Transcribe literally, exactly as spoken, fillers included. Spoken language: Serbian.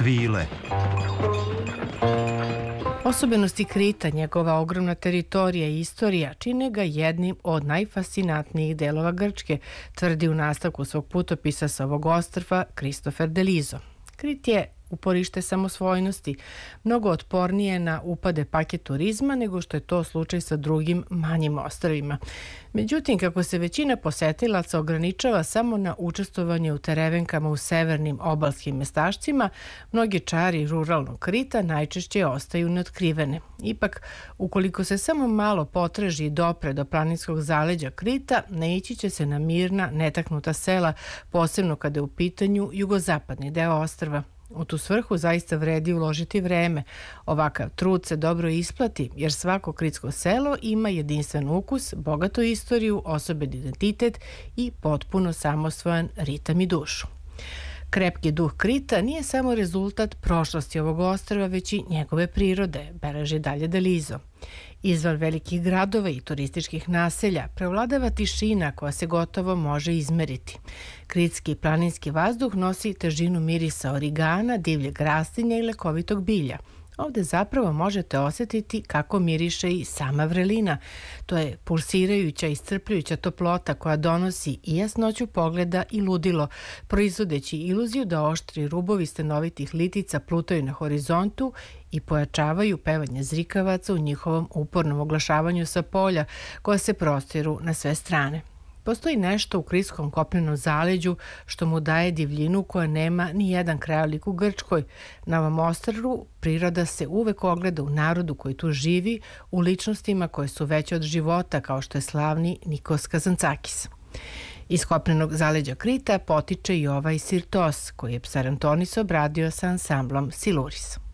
vile. Osobenosti Krita, njegova ogromna teritorija i istorija čine ga jednim od najfascinantnijih delova Grčke, tvrdi u nastavku svog putopisa sa ovog ostrva Kristofer Delizo. Krit je uporište samosvojnosti, mnogo otpornije na upade paket turizma nego što je to slučaj sa drugim manjim ostrvima. Međutim, kako se većina posetilaca ograničava samo na učestvovanje u terevenkama u severnim obalskim mestašcima, mnogi čari ruralnog Krita najčešće ostaju neotkrivene. Ipak, ukoliko se samo malo potraži i dopre do planinskog zaleđa Krita, naići će se na mirna, netaknuta sela, posebno kada je u pitanju jugozapadni deo ostrva. U tu svrhu zaista vredi uložiti vreme. Ovakav trud se dobro isplati, jer svako kritsko selo ima jedinstven ukus, bogatu istoriju, osoben identitet i potpuno samosvojan ritam i dušu. Krepki duh Krita nije samo rezultat prošlosti ovog ostrva, već i njegove prirode, beleži dalje Delizo. Izvan velikih gradova i turističkih naselja prevladava tišina koja se gotovo može izmeriti. Kritski planinski vazduh nosi težinu mirisa origana, divljeg rastinja i lekovitog bilja. Ovde zapravo možete osjetiti kako miriše i sama vrelina. To je pulsirajuća, iscrpljujuća toplota koja donosi i jasnoću pogleda i ludilo, proizvodeći iluziju da oštri rubovi stanovitih litica plutaju na horizontu i pojačavaju pevanje zrikavaca u njihovom upornom oglašavanju sa polja koja se prostiru na sve strane. Postoji nešto u kritskom kopnenom zaleđu što mu daje divljinu koja nema ni jedan krajolik u Grčkoj. Na ovom ostrvu priroda se uvek ogleda u narodu koji tu živi, u ličnostima koje su veće od života, kao što je slavni Nikos Kazantzakis. Iz kopnenog zaleđa Krita potiče i ovaj Sirtos, koji je Psarantonis obradio sa ansamblom Siluris.